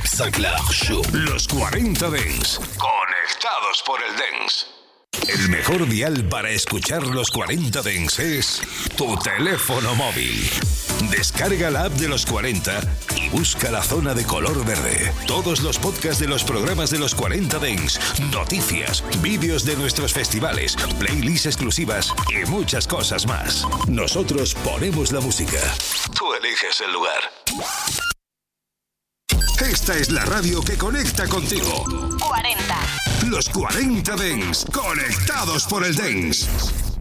Sinclair Show. Los 40 Dents. Conectados por el Dents. El mejor dial para escuchar los 40 Dents es tu teléfono móvil. Descarga la app de los 40 y busca la zona de color verde. Todos los podcasts de los programas de los 40 Dents, noticias, vídeos de nuestros festivales, playlists exclusivas y muchas cosas más. Nosotros ponemos la música. Tú eliges el lugar. Esta es la radio que conecta contigo. 40. Los 40 Dents, conectados por el Dents.